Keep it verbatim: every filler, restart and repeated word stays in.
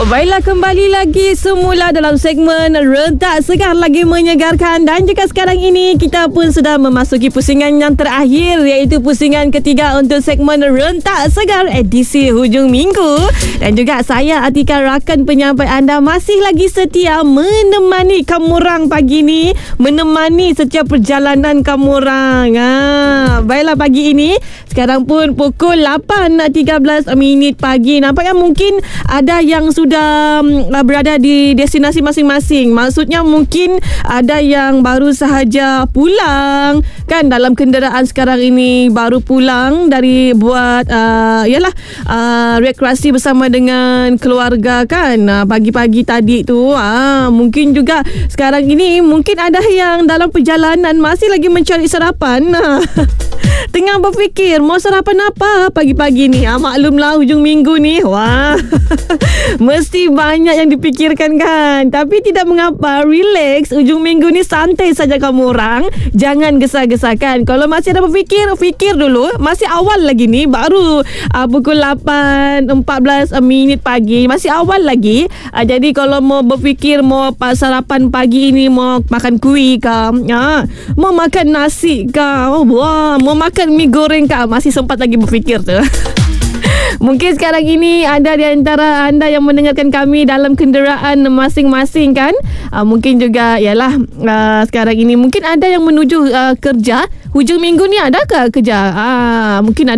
Baiklah, kembali lagi semula dalam segmen Rentak Segar lagi menyegarkan. Dan juga sekarang ini kita pun sudah memasuki pusingan yang terakhir, iaitu pusingan ketiga untuk segmen Rentak Segar edisi hujung minggu. Dan juga saya Atika, rakan penyampai anda, masih lagi setia menemani kamu orang pagi ni, menemani setiap perjalanan kamu orang. Ha, baiklah, pagi ini sekarang pun pukul lapan tiga belas minit pagi. Nampaknya mungkin ada yang sudah uh, berada di destinasi masing-masing. Maksudnya mungkin ada yang baru sahaja pulang kan, dalam kenderaan sekarang ini, baru pulang dari buat uh, yalah uh, rekreasi bersama dengan keluarga kan, uh, pagi-pagi tadi tu. uh, Mungkin juga sekarang ini mungkin ada yang dalam perjalanan masih lagi mencari sarapan. Tengah berfikir mau sarapan apa pagi-pagi ni. Ah, maklumlah hujung minggu ni. Wah. Mesti banyak yang dipikirkan kan. Tapi tidak mengapa, relax. Hujung minggu ni santai saja kamu orang. Jangan gesa-gesakan. Kalau masih ada berfikir, fikir dulu. Masih awal lagi ni. Baru uh, pukul lapan empat belas minit pagi. Masih awal lagi. Uh, jadi kalau mau berfikir mau sarapan pagi ini, mau makan kuih ke, uh, mau makan nasi ke, oh, wah, mau makan mi goreng kah, masih sempat lagi berfikir tu. Mungkin sekarang ini ada di antara anda yang mendengarkan kami dalam kenderaan masing-masing kan. uh, Mungkin juga yalah uh, sekarang ini mungkin ada yang menuju uh, kerja. Hujung minggu ni adakah kerja? uh, Mungkin ada